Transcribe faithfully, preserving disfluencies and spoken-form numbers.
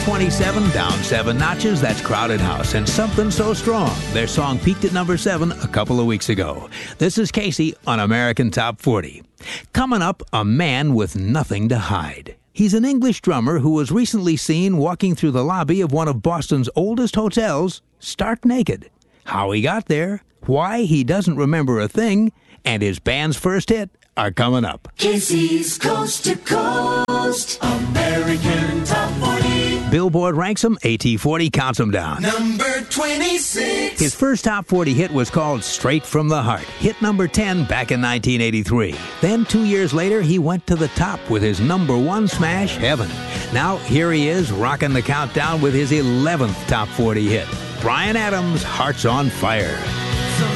twenty-seven, down seven notches. That's Crowded House and Something So Strong. Their song peaked at number seven a couple of weeks ago. This is Casey on American Top forty. Coming up, a man with nothing to hide. He's an English drummer who was recently seen walking through the lobby of one of Boston's oldest hotels, stark naked. How he got there, why he doesn't remember a thing, and his band's first hit are coming up. Casey's Coast to Coast, American Top forty. Billboard ranks him, A T forty counts him down. Number twenty-six. His first Top forty hit was called Straight from the Heart, hit number ten back in nineteen eighty-three. Then two years later, he went to the top with his number one smash, Heaven. Now here he is, rocking the countdown with his eleventh Top forty hit. Bryan Adams, Hearts on Fire.